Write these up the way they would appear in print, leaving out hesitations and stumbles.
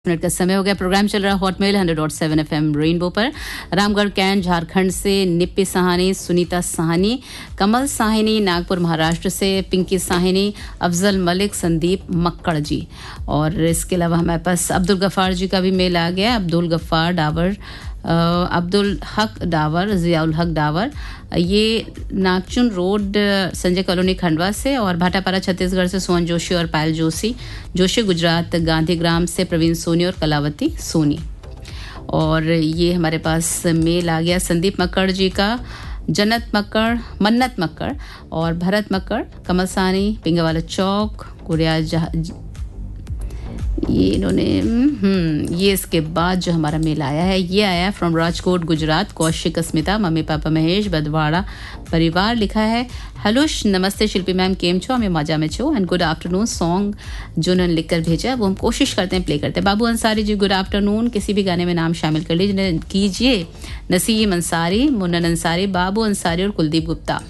Minute का समय हो गया। प्रोग्राम चल रहा हॉटमेल 100.7 FM रेनबो पर। रामगढ़ कैंट झारखंड से निप्पी साहनी, सुनीता साहनी, कमल साहनी नागपुर महाराष्ट्र से, पिंकी साहनी, अफजल मलिक, संदीप मक्कड़ जी। और इसके अलावा हमारे पास अब्दुल गफ्फार जी का भी मेल आ गया। अब्दुल गफ्फार डावर, अब्दुल हक डावर, जियाउल हक डावर, ये नागचुन रोड संजय कॉलोनी खंडवा से, और भाटापारा छत्तीसगढ़ से सोहन जोशी और पायल जोशी गुजरात गांधीग्राम से प्रवीण सोनी और कलावती सोनी। और ये हमारे पास मेल आ गया संदीप मक्कड़ जी का, मन्नत मक्कड़ और भरत मक्कड़, कमल सानी, पिंगावाला चौक, कुरिया ये इन्होंने ये इसके बाद जो हमारा मेल आया है ये आया from Rajkot Gujarat. Kaushik Asmita, mummy papa Mahesh बदवाड़ा परिवार लिखा है। हेलो नमस्ते शिल्पी मैम, केम छो? हमें मजा में छो एंड गुड आफ्टरनून। सॉन्ग जो उन्होंने लिख कर भेजा वो हम कोशिश करते हैं प्ले करते हैं। बाबू अंसारी जी गुड आफ्टरनून, किसी भी गाने में नाम शामिल कर कीजिए। नसीम अंसारी, मुन्नन अंसारी, बाबू अंसारी और कुलदीप गुप्ता।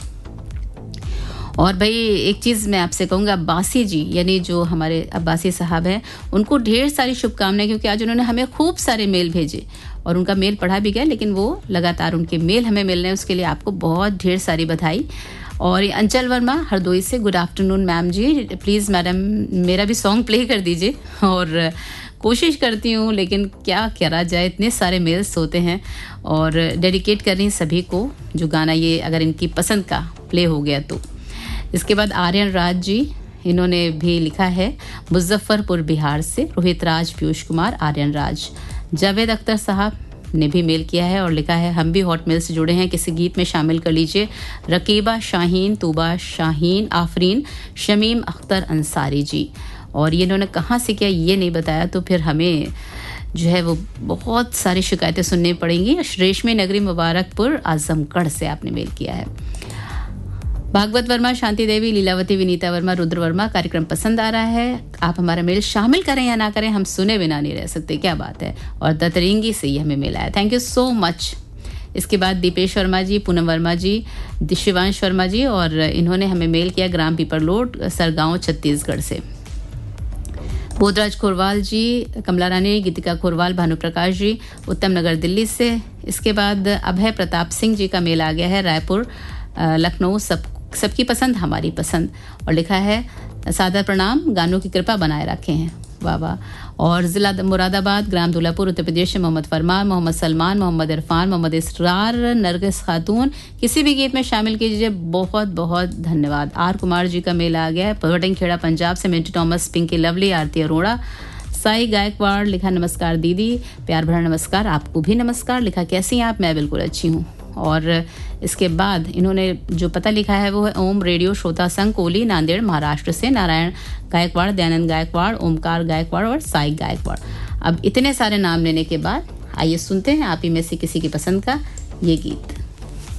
और भाई एक चीज़ मैं आपसे कहूँगा, अब्बासी जी यानी जो हमारे अब्बासी साहब हैं उनको ढेर सारी शुभकामनाएं, क्योंकि आज उन्होंने हमें खूब सारे मेल भेजे और उनका मेल पढ़ा भी गया, लेकिन वो लगातार उनके मेल हमें मिल रहे हैं, उसके लिए आपको बहुत ढेर सारी बधाई। और अंचल वर्मा हरदोई से good afternoon ma'am ji, please madam मेरा भी सॉन्ग प्ले कर दीजिए। और कोशिश करती हूँ लेकिन क्या करा जाए, इतने सारे मेल्स होते हैं। और डेडिकेट कर रही सभी को जो गाना ये अगर इनकी पसंद का प्ले हो गया तो। इसके बाद आर्यन राज जी, इन्होंने भी लिखा है मुजफ्फरपुर बिहार से। रोहित राज, पीयूष कुमार, आर्यन राज। जावेद अख्तर साहब ने भी मेल किया है और लिखा है हम भी हॉटमेल से जुड़े हैं, किसी गीत में शामिल कर लीजिए। रकीबा शाहीन, तूबा शाहीन, आफरीन, शमीम अख्तर अंसारी जी। और ये इन्होंने कहाँ से किया ये नहीं बताया, तो फिर हमें जो है वो बहुत सारी शिकायतें सुननी पड़ेंगी। रेशमी नगरी मुबारकपुर आजमगढ़ से आपने मेल किया है। भागवत वर्मा, शांति देवी, लीलावती, विनीता वर्मा, रुद्र वर्मा, कार्यक्रम पसंद आ रहा है। आप हमारा मेल शामिल करें या ना करें, हम सुने बिना नहीं रह सकते, क्या बात है। और दतरिंगी से ही हमें मेल आया, थैंक यू सो मच। इसके बाद दीपेश वर्मा जी, पूनम वर्मा जी, शिवांश वर्मा जी, और इन्होंने हमें मेल किया ग्राम पीपरलोड, सरगांव छत्तीसगढ़ से। बोधराज खोरवाल जी, कमला रानी, गीतिका खोरवाल, भानुप्रकाश जी, उत्तम नगर दिल्ली से। इसके बाद अभय प्रताप सिंह जी का मेल आ गया है, रायपुर लखनऊ, सबकी पसंद हमारी पसंद। और लिखा है सादर प्रणाम, गानों की कृपा बनाए रखे हैं, वाह वाह। और ज़िला मुरादाबाद, ग्राम दुलापुर, उत्तर प्रदेश से मोहम्मद फरमान, मोहम्मद सलमान, मोहम्मद इरफान, मोहम्मद इसरार, नरगिस खातून, किसी भी गीत में शामिल कीजिए, बहुत बहुत धन्यवाद। आर कुमार जी का मेल आ गया है पवटिंगखेड़ा पंजाब से। मिंटू टॉमस, पिंकी लवली, आरती अरोड़ा, साई गायकवाड़, लिखा नमस्कार दीदी, प्यार भरा नमस्कार, आपको भी नमस्कार। लिखा कैसी हैं आप? मैं बिल्कुल अच्छी हूँ। और इसके बाद इन्होंने जो पता लिखा है वो है ओम रेडियो श्रोता संघ, कोली, नांदेड़, महाराष्ट्र से। नारायण गायकवाड़, दयानंद गायकवाड़, ओमकार गायकवाड़ और साई गायकवाड़। अब इतने सारे नाम लेने के बाद आइए सुनते हैं आप ही में से किसी की पसंद का ये गीत।